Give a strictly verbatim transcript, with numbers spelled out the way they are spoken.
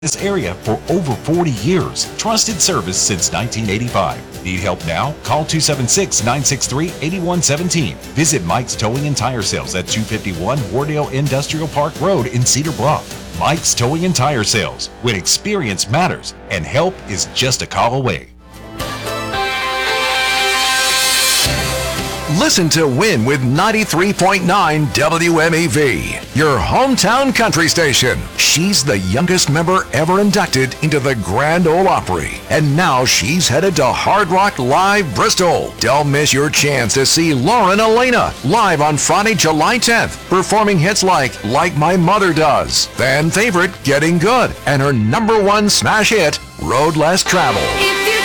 this area for over forty years. Trusted service since nineteen eighty-five. Need help now? Call two seven six, nine six three, eight one one seven. Visit Mike's Towing and Tire Sales at two fifty-one Wardale Industrial Park Road in Cedar Bluff. Mike's Towing and Tire Sales, when experience matters and help is just a call away. Listen to Win with ninety-three point nine W M E V, your hometown country station. She's the youngest member ever inducted into the Grand Ole Opry. And now she's headed to Hard Rock Live Bristol. Don't miss your chance to see Lauren Elena live on Friday, July tenth, performing hits like Like My Mother Does, fan favorite Getting Good, and her number one smash hit, Road Less Traveled.